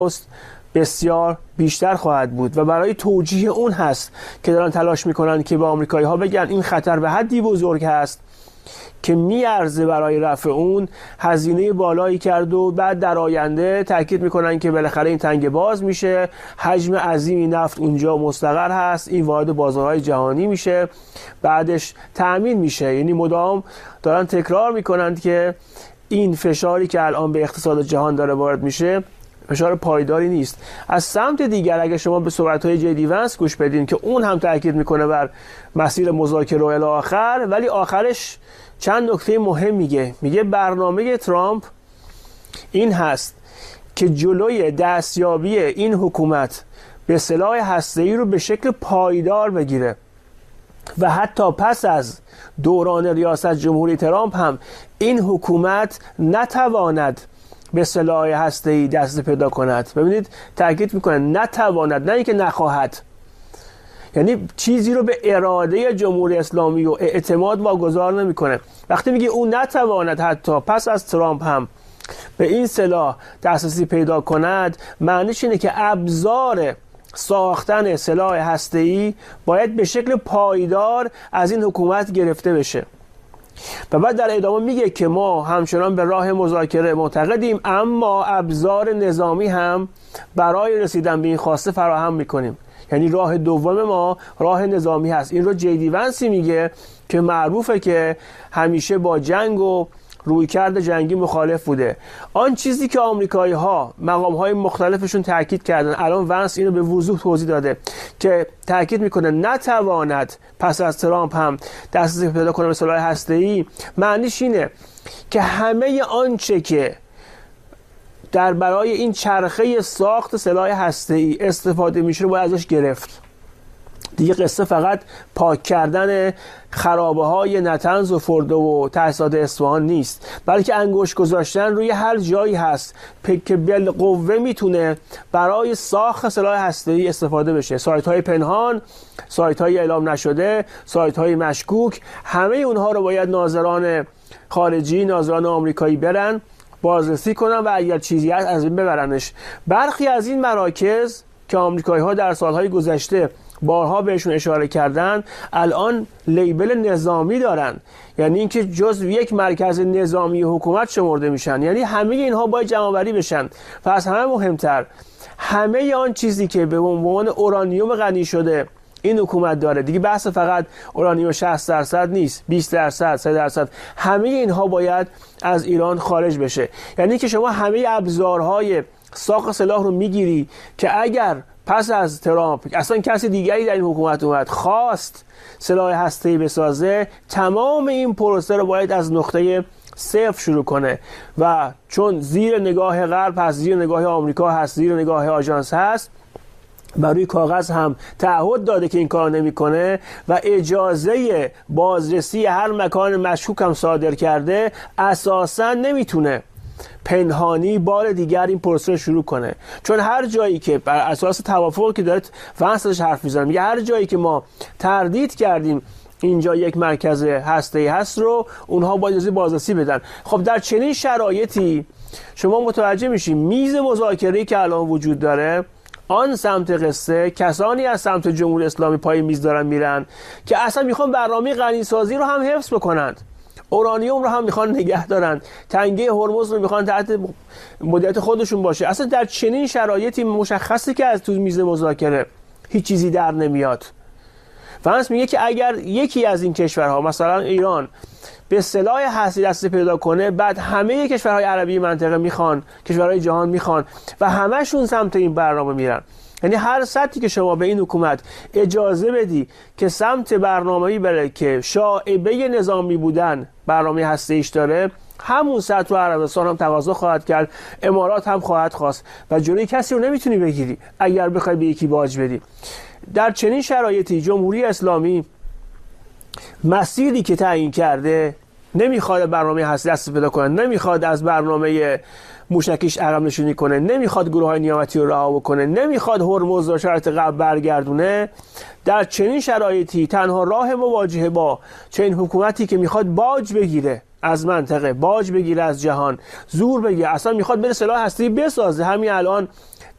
بسیار بیشتر خواهد بود و برای توجیه اون هست که دارن تلاش میکنن که به آمریکایی ها بگن این خطر به حدی بزرگ هست که میارزه برای رفع اون هزینه بالایی کرد و بعد در آینده تاکید میکنن که بالاخره این تنگه باز میشه، حجم عظیمی نفت اونجا مستقر هست، این وارد بازارهای جهانی میشه، بعدش تأمین میشه. یعنی مدام دارن تکرار میکنند که این فشاری که الان به اقتصاد جهان داره وارد میشه فشار پایداری نیست. از سمت دیگر اگه شما به صحبت‌های جی ونس گوش بدین که اون هم تاکید میکنه بر مسیر مذاکره و الی آخر، ولی آخرش چند نکته مهم میگه برنامه ترامپ این هست که جلوی دستیابی این حکومت به سلاح هسته‌ای رو به شکل پایدار بگیره و حتی پس از دوران ریاست جمهوری ترامپ هم این حکومت نتواند به سلاح هسته‌ای دست پیدا کند. ببینید تاکید میکنه نتواند، نه اینکه نخواهد. یعنی چیزی رو به اراده جمهوری اسلامی و اعتماد واگذار نمیکنه. وقتی میگه اون نتواند حتی پس از ترامپ هم به این سلاح دسترسی پیدا کند، معنیش اینه که ابزار ساختن سلاح هسته‌ای باید به شکل پایدار از این حکومت گرفته بشه. و بعد در ادامه میگه که ما همچنان به راه مذاکره معتقدیم، اما ابزار نظامی هم برای رسیدن به این خواسته فراهم میکنیم. یعنی راه دوم ما راه نظامی هست. این رو جی ونسی میگه که معروفه که همیشه با جنگ و رویکرد جنگی مخالف بوده. آن چیزی که آمریکایی ها مقام های مختلفشون تاکید کردن، الان ونس اینو به وضوح توضیح داده که تاکید میکنه نتواند پس از ترامپ هم دسترسی پیدا کنه به سلاح هسته‌ای، معنیش اینه که همه آنچه که در برای این چرخه ساخت سلاح هسته‌ای استفاده میشه رو باید ازش گرفت. دیگه قصه فقط پاک کردن خرابه های نتنز و فردو و تاسیسات اصفهان نیست، بلکه انگشت گذاشتن روی هر جایی هست که بالقوه میتونه برای ساخت سلاح هسته‌ای استفاده بشه. سایت های پنهان، سایت های اعلام نشده، سایت های مشکوک، همه اونها رو باید ناظران خارجی، ناظران آمریکایی برن بازرسی کنن و اگر چیزی هست از این ببرنش. برخی از این مراکز که آمریکایی ها در سالهای گذشته بارها بهشون اشاره کردن الان لیبل نظامی دارن، یعنی اینکه جزو یک مرکز نظامی حکومت شمرده میشن. یعنی همه اینها باید جمع‌آوری بشن و از همه مهمتر همه آن چیزی که به عنوان اورانیوم غنی شده این حکومت داره، دیگه بحث فقط اورانیوم 60% نیست، 20%، 3%، همه اینها باید از ایران خارج بشه. یعنی که شما همه ابزارهای ساخت سلاح رو میگیری که اگر پس از ترامپ اصلا کسی دیگری در این حکومت اومد خواست سلاح هسته‌ای بسازه، تمام این پروسه رو باید از نقطه صفر شروع کنه و چون زیر نگاه غرب هست، زیر نگاه آمریکا هست، زیر نگاه آژانس هست، بروی کاغذ هم تعهد داده که این کار نمیکنه و اجازه بازرسی هر مکان مشکوک هم صادر کرده، اساسا نمیتونه پنهانی بار دیگر این پروسه رو شروع کنه. چون هر جایی که بر اساس توافقی که داره ونسش حرف میزنه، میگه هر جایی که ما تردید کردیم اینجا یک مرکز هسته‌ای هست رو اونها باید اجازه بازرسی بدن. خب در چنین شرایطی شما متوجه میشین میز مذاکره‌ای که الان وجود داره، آن سمت قصه کسانی از سمت جمهوری اسلامی پای میز دارن میرن که اصلا میخوان برنامه غنیسازی رو هم حفظ بکنند، اورانیوم رو هم میخوان نگه دارن، تنگه هرمز رو میخوان تحت مدیریت خودشون باشه. اصلا در چنین شرایطی مشخصه که از تو میز مذاکره هیچ چیزی در نمیاد. ونس میگه که اگر یکی از این کشورها مثلا ایران به سلاح هستی دست پیدا کنه، بعد همه کشورهای عربی منطقه میخوان، کشورهای جهان میخوان و همشون سمت این برنامه میرن. یعنی هر سطحی که شما به این حکومت اجازه بدی که سمت برنامه‌ای بره که شائبه نظامی بودن برنامه هسته‌ایش داره، همون سطح رو عربستان هم تقاضا خواهد کرد، امارات هم خواهد خواست و جلوی کسی رو نمیتونی بگیری اگر بخوای به یکی باج بدی. در چنین شرایطی جمهوری اسلامی مسیری که تعیین کرده نمیخواد برنامه هستی دست پیدا کنه، نمیخواد از برنامه موشکیش عقب نشینی کنه، نمیخواد گروه‌های نیابتی رو رها بکنه، نمیخواد هرمز رو شرایط قبل برگردونه. در چنین شرایطی تنها راه مواجهه با چنین حکومتی که میخواد باج بگیره از منطقه، باج بگیره از جهان، زور بگیره، اصلا میخواد بره سلاح هسته‌ای بسازه. همین الان